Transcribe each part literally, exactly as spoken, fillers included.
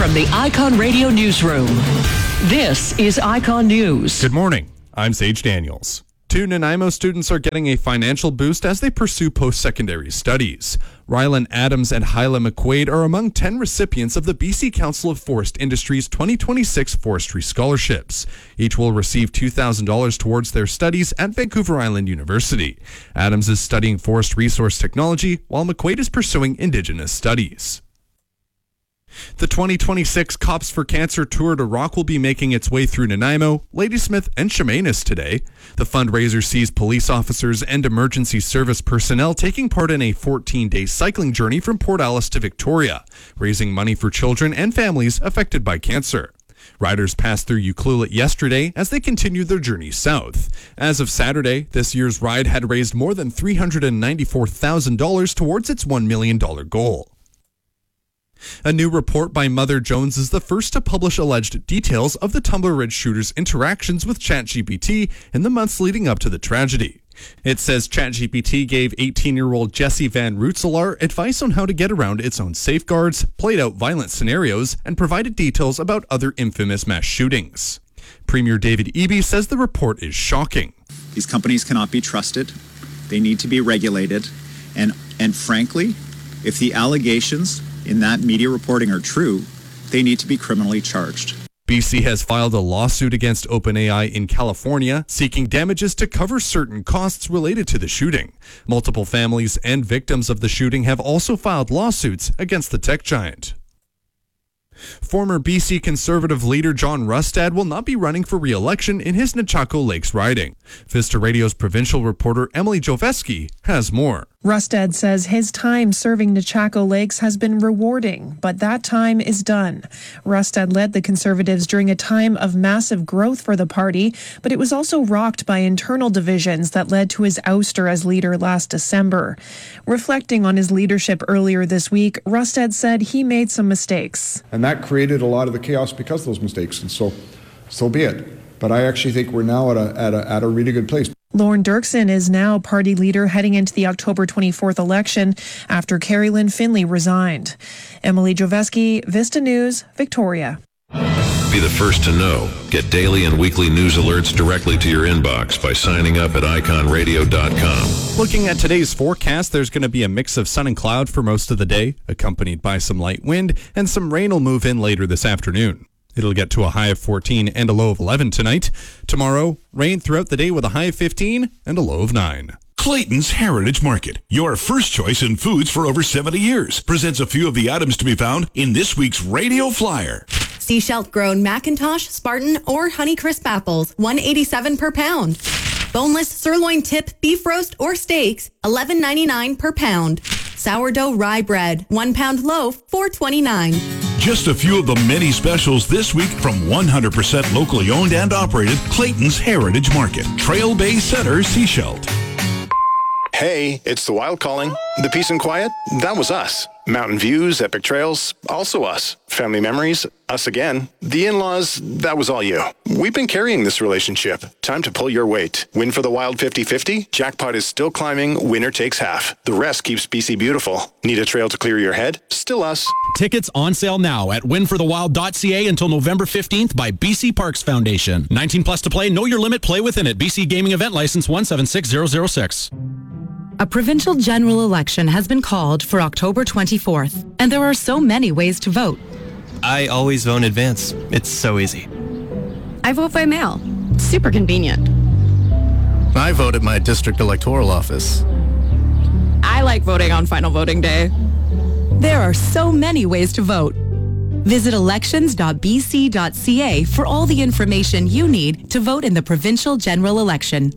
from the Icon Radio Newsroom. This is Icon News. Good morning. I'm Sage Daniels. Two Nanaimo students are getting a financial boost as they pursue post-secondary studies. Rylan Adams and Hyla McQuaid are among ten recipients of the B C Council of Forest Industries twenty twenty-six Forestry Scholarships. Each will receive two thousand dollars towards their studies at Vancouver Island University. Adams is studying forest resource technology, while McQuaid is pursuing Indigenous studies. The twenty twenty-six Cops for Cancer Tour de Rock will be making its way through Nanaimo, Ladysmith, and Chemainus today. The fundraiser sees police officers and emergency service personnel taking part in a fourteen-day cycling journey from Port Alice to Victoria, raising money for children and families affected by cancer. Riders passed through Ucluelet yesterday as they continued their journey south. As of Saturday, this year's ride had raised more than three hundred ninety-four thousand dollars towards its one million dollars goal. A new report by Mother Jones is the first to publish alleged details of the Tumbler Ridge shooter's interactions with ChatGPT in the months leading up to the tragedy. It says ChatGPT gave eighteen-year-old Jesse Van Rootselaar advice on how to get around its own safeguards, played out violent scenarios, and provided details about other infamous mass shootings. Premier David Eby says the report is shocking. These companies cannot be trusted. They need to be regulated. And, and frankly, if the allegations in that media reporting are true, they need to be criminally charged. B C has filed a lawsuit against OpenAI in California, seeking damages to cover certain costs related to the shooting. Multiple families and victims of the shooting have also filed lawsuits against the tech giant. Former B C Conservative leader John Rustad will not be running for re-election in his Nechako Lakes riding. Vista Radio's provincial reporter Emily Joveski has more. Rustad says his time serving Nechako Lakes has been rewarding, but that time is done. Rustad led the Conservatives during a time of massive growth for the party, but it was also rocked by internal divisions that led to his ouster as leader last December. Reflecting on his leadership earlier this week, Rustad said he made some mistakes. And that created a lot of the chaos because of those mistakes, and so, so be it. But I actually think we're now at a, at a, at a really good place. Lorne Dirksen is now party leader heading into the October twenty-fourth election after Carrie Lynn Finley resigned. Emily Joveski, Vista News, Victoria. Be the first to know. Get daily and weekly news alerts directly to your inbox by signing up at icon radio dot com. Looking at today's forecast, there's going to be a mix of sun and cloud for most of the day, accompanied by some light wind, and some rain will move in later this afternoon. It'll get to a high of fourteen and a low of eleven tonight. Tomorrow, rain throughout the day with a high of fifteen and a low of nine. Clayton's Heritage Market, your first choice in foods for over seventy years, presents a few of the items to be found in this week's radio flyer. Seashell-grown Macintosh, Spartan, or Honeycrisp apples, one dollar and eighty-seven cents per pound. Boneless sirloin tip, beef roast, or steaks, eleven ninety-nine per pound. Sourdough rye bread, one pound loaf, four twenty-nine. Just a few of the many specials this week from one hundred percent locally owned and operated Clayton's Heritage Market, Trail Bay Center, Seashell. Hey, it's the Wild calling. The peace and quiet, that was us. Mountain views, epic trails, also us. Family memories, us again. The in-laws, that was all you. We've been carrying this relationship. Time to pull your weight. Win for the Wild fifty fifty? Jackpot is still climbing. Winner takes half. The rest keeps B C beautiful. Need a trail to clear your head? Still us. Tickets on sale now at win for the wild dot c a until November fifteenth by B C Parks Foundation. nineteen plus to play. Know your limit. Play within it. B C Gaming Event License one seven six zero zero six. A provincial general election has been called for October twenty-fourth, and there are so many ways to vote. I always vote in advance. It's so easy. I vote by mail. Super convenient. I vote at my district electoral office. I like voting on final voting day. There are so many ways to vote. Visit elections dot b c dot c a for all the information you need to vote in the provincial general election.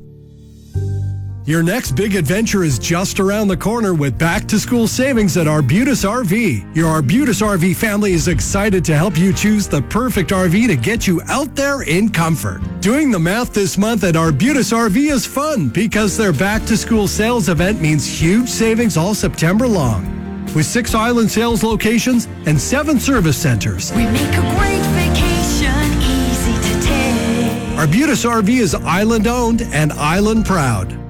Your next big adventure is just around the corner with back-to-school savings at Arbutus R V. Your Arbutus R V family is excited to help you choose the perfect R V to get you out there in comfort. Doing the math this month at Arbutus R V is fun because their back-to-school sales event means huge savings all September long. With six island sales locations and seven service centers. We make a great vacation easy to take. Arbutus R V is island-owned and island-proud.